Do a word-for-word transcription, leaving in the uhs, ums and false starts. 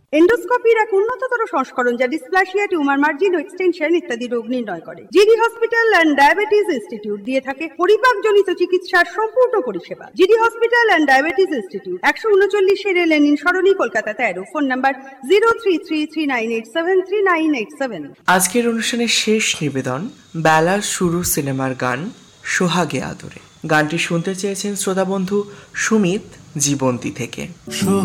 এন্ডোস্কোপির এক উন্নততর সংস্করণ যা ডিসপ্লাসিয়া, টিউমার মার্জিন ও এক্সটেনশন ইত্যাদি রোগ নির্ণয় করে। GD hospital and diabetes institute দিয়ে থাকে পরিপাকজনিত চিকিৎসার সম্পূর্ণ পরিষেবা। GD hospital and diabetes institute, একশো উনচল্লিশে লেনিন সরণি, কলকাতা তেরো। Phone number zero three three three nine eight seven three nine eight seven. আজকের অনুষ্ঠানের শেষ নিবেদন বেলার শুরু সিনেমার গান সোহাগে আদরে। গানটি শুনতে চেয়েছেন শ্রোতা বন্ধু সুমিত জীবন্তী থেকে।